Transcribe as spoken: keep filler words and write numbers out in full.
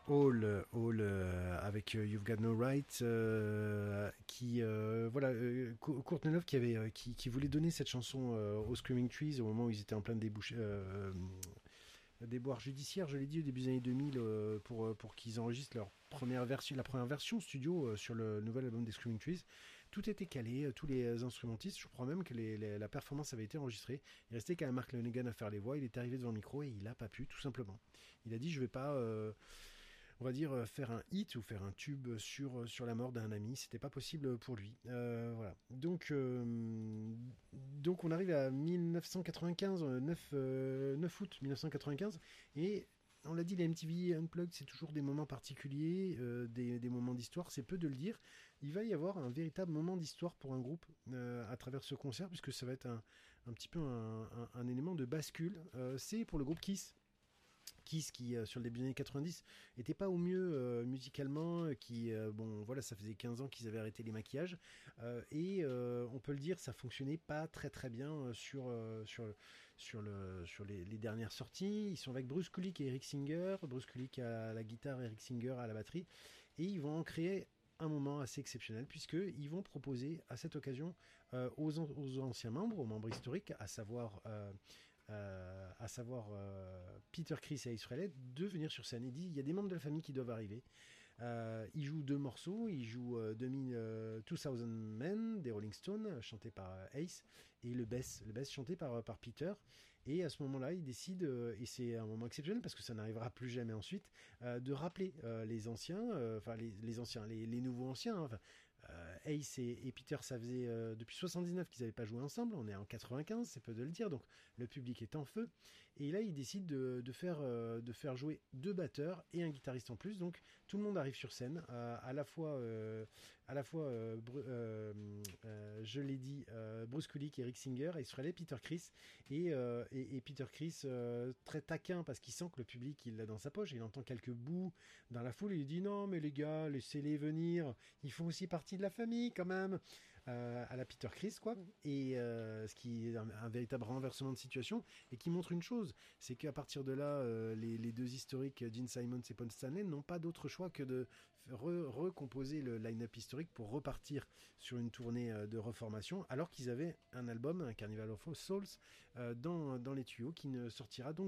Hall, Hall euh, avec euh, You've Got No Right, euh, qui euh, voilà, euh, Courtney Love qui avait, euh, qui, qui voulait donner cette chanson euh, aux Screaming Trees au moment où ils étaient en plein débouché, euh, déboire judiciaire, je l'ai dit au début des années deux mille, euh, pour, euh, pour qu'ils enregistrent leur première version, la première version studio euh, sur le nouvel album des Screaming Trees. Tout était calé, euh, tous les instrumentistes, je crois même que les, les- la performance avait été enregistrée. Il restait qu'à Mark Lanegan à faire les voix, il est arrivé devant le micro et il n'a pas pu, tout simplement. Il a dit je vais pas, euh, on va dire, euh, faire un hit ou faire un tube sur, euh, sur la mort d'un ami, c'était pas possible pour lui. Euh, voilà. Donc, euh, donc on arrive à mille neuf cent quatre-vingt-quinze, euh, neuf, euh, neuf août mille neuf cent quatre-vingt-quinze, et on l'a dit, les M T V Unplugged, c'est toujours des moments particuliers, euh, des, des moments d'histoire, c'est peu de le dire. Il va y avoir un véritable moment d'histoire pour un groupe euh, à travers ce concert, puisque ça va être un, un petit peu un, un- un élément de bascule. Euh, c'est pour le groupe Kiss. Kiss qui euh, sur le début des années quatre-vingt-dix était pas au mieux euh, musicalement, euh, qui euh, bon voilà, ça faisait quinze ans qu'ils avaient arrêté les maquillages, euh, et euh, on peut le dire, ça fonctionnait pas très très bien euh, sur euh, sur sur le sur les, les dernières sorties. Ils sont avec Bruce Kulick et Eric Singer, Bruce Kulick à la guitare, Eric Singer à la batterie, et ils vont en créer un moment assez exceptionnel, puisqu'ils vont proposer à cette occasion euh, aux, an- aux anciens membres, aux membres historiques, à savoir euh, euh, à savoir euh, Peter Criss et Ace Frehley, de venir sur scène. Il dit il y a des membres de la famille qui doivent arriver. Euh, il joue deux morceaux. Il joue euh, deux mille, euh, deux mille Men des Rolling Stones, euh, chanté par euh, Ace, et le bass, le bass chanté par, euh, par Peter. Et à ce moment-là, il décide, euh, et c'est un moment exceptionnel parce que ça n'arrivera plus jamais ensuite, euh, de rappeler euh, les anciens, euh, enfin les, les anciens, les, les nouveaux anciens. Hein, enfin, euh, Ace et, et Peter, ça faisait euh, depuis soixante-dix-neuf qu'ils n'avaient pas joué ensemble. On est en quatre-vingt-quinze, c'est peu de le dire. Donc le public est en feu. Et là, il décide de, de faire, euh, de faire jouer deux batteurs et un guitariste en plus. Donc tout le monde arrive sur scène, euh, à la fois, euh, à la fois euh, Bru- euh, euh, je l'ai dit, euh, Bruce Kulick, Eric Singer, Ace Frehley, Peter Criss. Et, euh, et, et Peter Criss, euh, très taquin, parce qu'il sent que le public, il l'a dans sa poche. Il entend quelques bouts dans la foule. Il dit non, mais les gars, laissez-les venir. Ils font aussi partie de la famille, quand même. Euh, à la Peter Criss, quoi. Et euh, ce qui est un, un véritable renversement de situation, et qui montre une chose, c'est qu'à partir de là, euh, les, les deux historiques, Gene Simmons et Paul Stanley, n'ont pas d'autre choix que de re- recomposer le line-up historique pour repartir sur une tournée euh, de reformation, alors qu'ils avaient un album, un Carnival of Souls, euh, dans, dans les tuyaux, qui ne sortira donc